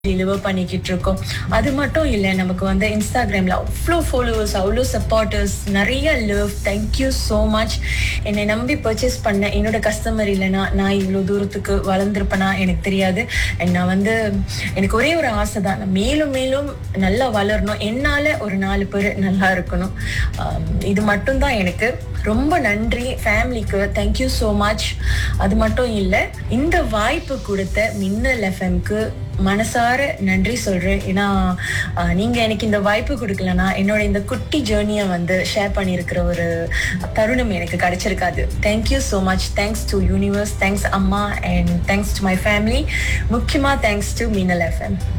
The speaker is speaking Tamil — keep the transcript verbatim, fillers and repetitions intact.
டெலிவர் பண்ணிக்கிட்டு இருக்கோம். அது மட்டும் இல்ல, நமக்கு வந்து இன்ஸ்டாகிராம்ல அவ்வளோ ஃபாலோவர்ஸ், அவ்வளோ சப்போர்ட்டர்ஸ், நிறைய லவ். Thank you so much. என்னை நம்பி பர்ச்சேஸ் பண்ண என்னோட கஸ்டமர் இல்லைனா நான் இவ்வளோ தூரத்துக்கு வளர்ந்துருப்பேனா எனக்கு தெரியாது. And நான் வந்து எனக்கு ஒரே ஒரு ஆசை தான், நான் மேலும் மேலும் நல்லா வளரணும், என்னால ஒரு நாலு பேர் நல்லா இருக்கணும். ஆம், இது மட்டும்தான் எனக்கு. ரொம்ப நன்றி ஃபேமிலிக்கு. Thank you so much. அது மட்டும் இல்லை, இந்த வாய்ப்பு கொடுத்த மின்னல் எஃப்எம்க்கு மனசார நன்றி சொல்றேன். ஏன்னா அஹ், நீங்க எனக்கு இந்த வாய்ப்பு கொடுக்கலனா என்னோட இந்த குட்டி ஜேர்னியை வந்து ஷேர் பண்ணியிருக்கிற ஒரு தருணம் எனக்கு கிடைச்சிருக்காது. Thank you so much. Thanks to universe, thanks அம்மா, and thanks to my family. முக்கியமா தேங்க்ஸ் டு மின்னல் எஃப்எம்.